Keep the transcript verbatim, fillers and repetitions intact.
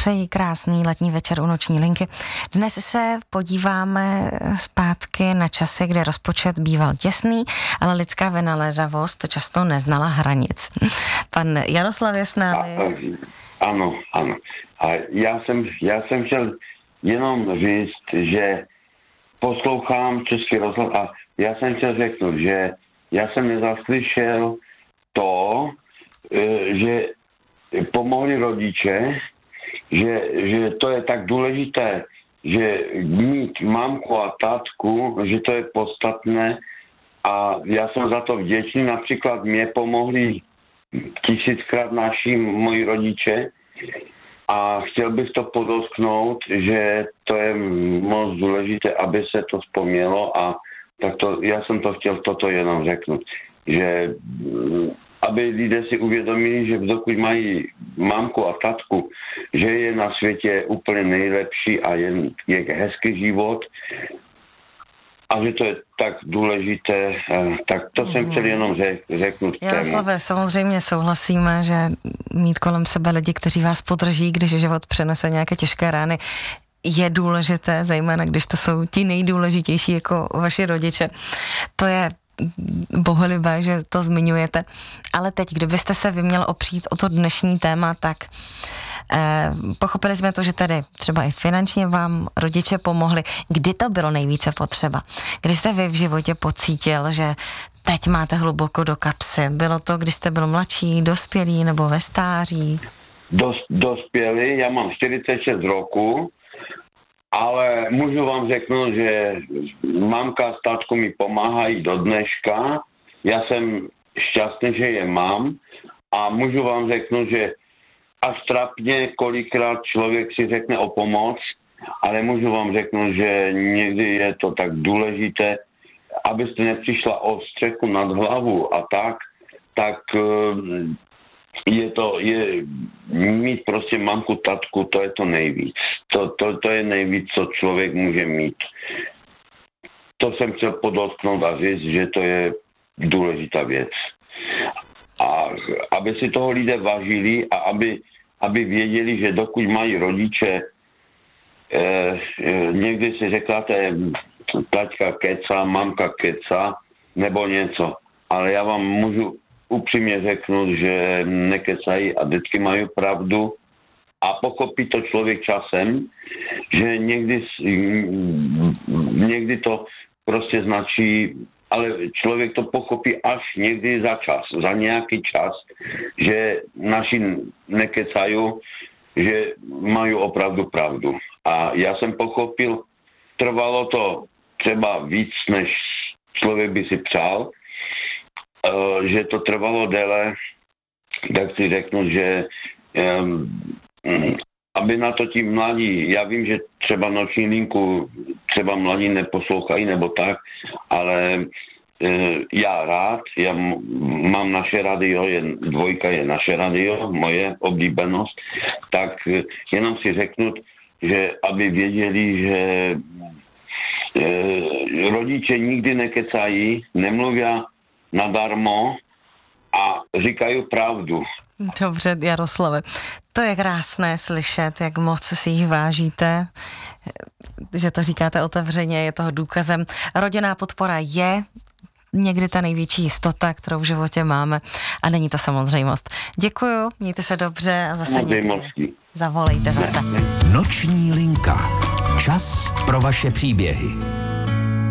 Přeji krásný letní večer u Noční linky. Dnes se podíváme zpátky na časy, kdy rozpočet býval těsný, ale lidská vynalézavost často neznala hranic. Pan Jaroslav je s námi. A, ano, ano. A já jsem, já jsem chtěl jenom říct, že poslouchám Český rozhlas a já jsem chtěl řeknout, že já jsem nezaslyšel to, že pomohli rodiče, že, že to je tak důležité, že mít mamku a tatku, že to je podstatné a já jsem za to vděčný. Například mě pomohli tisíckrát naši moji rodiče a chtěl bych to podotknout, že to je moc důležité, aby se to vzpomnělo a tak to, já jsem to chtěl toto jenom řeknout, že aby lidé si uvědomili, že dokud mají mamku a tatku, že je na světě úplně nejlepší a je, je hezký život a že to je tak důležité, tak to jsem chtěl jenom řek, řeknout. Jaroslave, samozřejmě souhlasíme, že mít kolem sebe lidi, kteří vás podrží, když život přenese nějaké těžké rány, je důležité, zejména když to jsou ti nejdůležitější jako vaši rodiče. To je bohulibé, že to zmiňujete. Ale teď, kdybyste se vy měl opřít o to dnešní téma, tak eh, pochopili jsme to, že tady třeba i finančně vám rodiče pomohli. Kdy to bylo nejvíce potřeba? Kdy jste vy v životě pocítil, že teď máte hluboko do kapsy? Bylo to, když jste byl mladší, dospělý nebo ve stáří? Dos, dospělý, já mám čtyřicet šest roku, ale můžu vám řeknout, že mamka s tatkou mi pomáhají do dneška. Já jsem šťastný, že je mám a můžu vám řeknout, že až trapně kolikrát člověk si řekne o pomoc, ale můžu vám řeknout, že někdy je to tak důležité, abyste nepřišla o střechu nad hlavu a tak, tak je to, je mít prostě mamku, tatku, to je to nejvíc. To, to, to je nejvíc, co člověk může mít. To jsem chtěl podotknout a říct, že to je důležitá věc. A aby si toho lidé vážili a aby, aby věděli, že dokud mají rodiče, eh, někdy si řekláte, taťka keca, mamka keca, nebo něco. Ale já vám můžu upřímně řeknu, že nekecají a vždycky mají pravdu a pochopí to člověk časem, že někdy, někdy to prostě značí, ale člověk to pochopí až někdy za čas, za nějaký čas, že naši nekecají, že mají opravdu pravdu. A já jsem pochopil, trvalo to třeba víc, než člověk by si přál, že to trvalo déle, tak si řeknu, že um, aby na to ti mladí, já vím, že třeba Noční linku třeba mladí neposlouchají nebo tak, ale uh, já rád, já m- mám naše radio, je, dvojka je naše radio, moje oblíbenost, tak uh, jenom si řeknu, že aby věděli, že uh, rodiče nikdy nekecají, nemluví nadarmo a říkají pravdu. Dobře, Jaroslave. To je krásné slyšet, jak moc si jich vážíte, že to říkáte otevřeně, je toho důkazem. Rodinná podpora je někdy ta největší jistota, kterou v životě máme a není to samozřejmost. Děkuju, mějte se dobře a zase někdy zavolejte zase. Noční linka. Čas pro vaše příběhy.